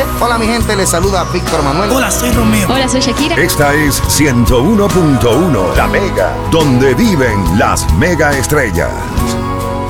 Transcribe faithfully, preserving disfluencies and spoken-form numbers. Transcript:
Hola mi gente, les saluda Víctor Manuel. Hola, soy Romeo. Hola, soy Shakira. Esta es ciento uno punto uno, La Mega, donde viven las mega estrellas.